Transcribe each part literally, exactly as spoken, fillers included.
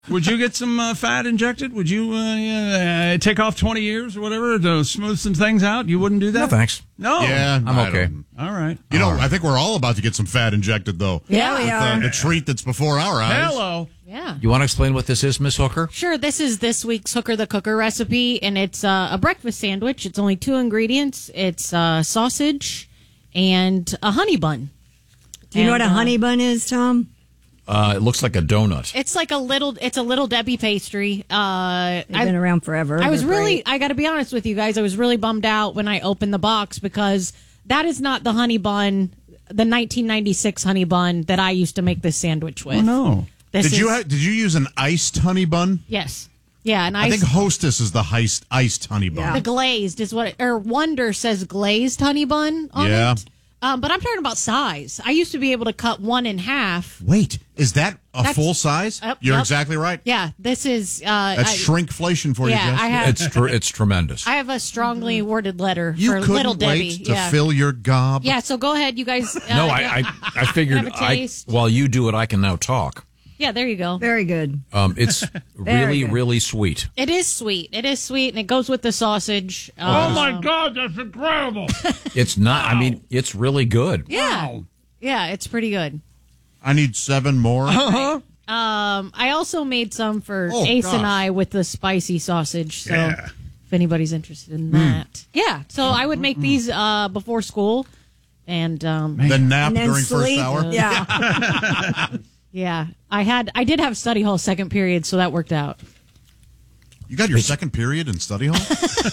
Would you get some uh, fat injected? Would you uh, uh, take off twenty years or whatever to smooth some things out? You wouldn't do that? No, thanks. No? Yeah, I'm I okay. don't- All right. You know, All right. I think we're all about to get some fat injected, though. Yeah, we With, are. uh, the treat that's before our eyes. Hello. Yeah. You want to explain what this is, Miss Hooker? Sure, this is this week's Hooker the Cooker recipe, and it's uh, a breakfast sandwich. It's only two ingredients. It's uh, sausage and a honey bun. Do you know what And, a uh, honey bun is, Tom? Uh, it looks like a donut. It's like a little, it's a little Debbie pastry. Uh, They've been around forever. I was They're really, great. I got to be honest with you guys, I was really bummed out when I opened the box because that is not the honey bun, the nineteen ninety-six honey bun that I used to make this sandwich with. Oh, no. This Did you is- ha- did you use an iced honey bun? Yes. Yeah, and I I, think Hostess is the iced, iced honey bun. Yeah. the glazed is what, it, or Wonder says glazed honey bun on Yeah. it. Um, but I'm talking about size. I used to be able to cut one in half. Wait, is that a That's- full size? Yep, You're yep. exactly right. Yeah, this is. Uh, That's I, shrinkflation for yeah, you, Jess. I have. It's tr- it's tremendous. I have a strongly worded letter you for couldn't little Debbie. wait to yeah. fill your gob. Yeah, so go ahead, you guys. Uh, no, I, I I figured Have a I, taste. while you do it, I can now talk. Yeah, there you go. Very good. Um, it's Very really good. really sweet. It is sweet. It is sweet, and it goes with the sausage. Oh, Um, my God, that's incredible. It's not. I mean, it's really good. Yeah, Wow. yeah, it's pretty good. I need seven more. Um, I also made some for Oh, Ace gosh. and I with the spicy sausage. So Yeah. if anybody's interested in that, yeah. So I would make these uh, before school, and um, The nap And then during sleep. first hour. Yeah. yeah, I had I did have study hall second period, so that worked out. You got your second period in study hall?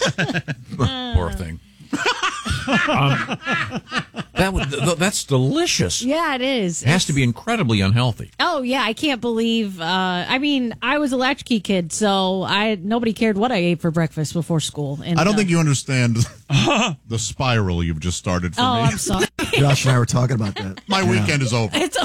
Poor thing. Um, that would, th- that's delicious. Yeah, it is. It has to be incredibly unhealthy. Oh yeah, I can't believe. Uh, I mean, I was a latchkey kid, so I nobody cared what I ate for breakfast before school. And I don't uh, think you understand the spiral you've just started for Oh, me. I'm sorry. Josh and I were talking about that. My weekend is over. It's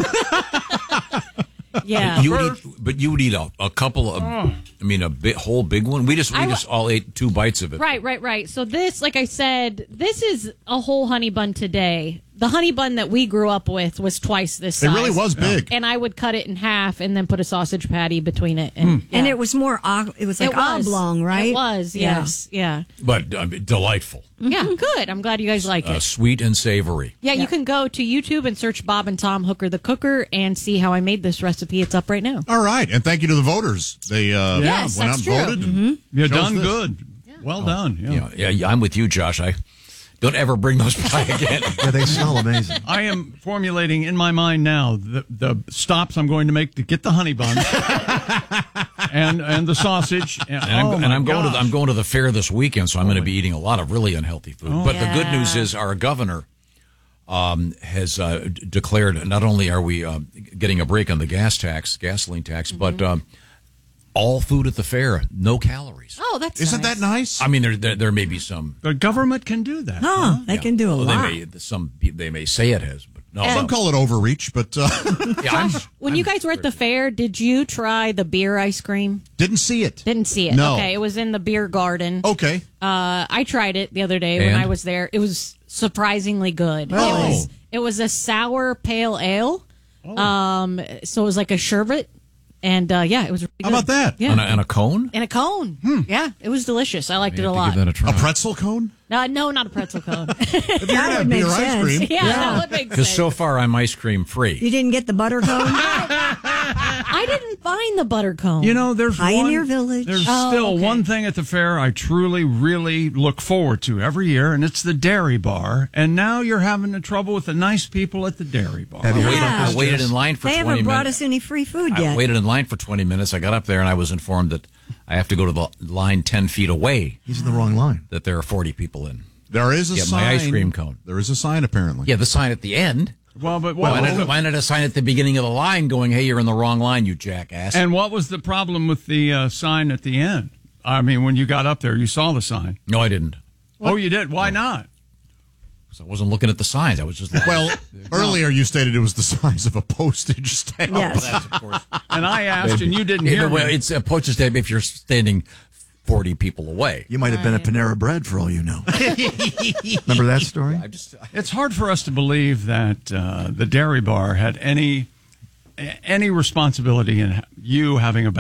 over. Yeah. You would eat, but you would eat a, a couple of. I mean, a bit, whole big one. We just we I wa- just all ate two bites of it. Right, right, right. So this, like I said, this is a whole honey bun today. The honey bun that we grew up with was twice this It size. really was big. And I would cut it in half and then put a sausage patty between it. And, And yeah. it was more, o- it was like It was. oblong, right? It was, Yeah. yes. Yeah. But I mean, delightful, Yeah, good. I'm glad you guys like uh, it. sweet and savory. Yeah, you can go to YouTube and search Bob and Tom Hooker the Cooker and see how I made this recipe. It's up right now. All right, and thank you to the voters. They uh, Yes, went out that's and true. voted. and You're chose done this. good. Well done. Yeah. You know, yeah, yeah, I'm with you, Josh. I don't ever bring those by again. Yeah, they smell amazing. I am formulating in my mind now the, the stops I'm going to make to get the honey bun and and the sausage. And, And I'm, oh and my I'm going to the, gosh. I'm going to the fair this weekend, so I'm going to be eating a lot of really unhealthy food. but the good Yeah. news is our governor um, has uh, d- declared not only are we uh, getting a break on the gas tax, gasoline tax, but um, all food at the fair, no calories. Oh, that's Isn't nice. that nice? I mean, there, there there may be some. The government can do that. Huh, they can do a well, lot. They may some pe- they may say it has, but no. Some call it overreach, but uh, yeah, I'm, When you guys were at the fair, did you try the beer ice cream? didn't see it. Didn't see it. No. Okay, it was in the beer garden. Okay. Uh, I tried it the other day when And? I was there. It was surprisingly good. Oh. It was it was a sour pale ale. Um, so it was like a sherbet, and uh, yeah, it was. Really How good. about that? Yeah, on, a, on a cone. in a cone. Yeah, it was delicious. I liked You it a have to lot. give that a try. A pretzel cone? No, no, not a pretzel cone. If you're going to would have make beer ice sense. cream. yeah, that would make Because sense. so far I'm ice cream free. You didn't get the butter cone? I didn't find the butter cone. You know, there's Pioneer one, Village. There's Oh, still okay. one thing at the fair I truly, really look forward to every year, and it's the dairy bar. And now you're having the trouble with the nice people at the dairy bar. Have you I heard waited, about I this, waited Jess? in line for They twenty haven't brought minutes. us any free food I yet. waited in line for twenty minutes. I got up there and I was informed that I have to go to the line ten feet away, He's in the wrong line. that there are forty people in. There is a Get sign. my ice cream cone. There is a sign, apparently. Yeah, the sign at the end. Well, but Why what, not, why not a sign at the beginning of the line going, hey, you're in the wrong line, you jackass? and what was the problem with the uh, sign at the end? I mean, when you got up there, you saw the sign. no, I didn't. Oh, you did? Why not? 'Cause I wasn't looking at the signs. I was just looking. Well, earlier you stated it was the size of a postage stamp. Yes. That's, of course. And I asked, and you didn't hear Well, me. it's a postage stamp if you're standing forty people away. You might have been a Panera Bread for all you know. Remember that story? I just, It's hard for us to believe that uh, the dairy bar had any any responsibility in you having a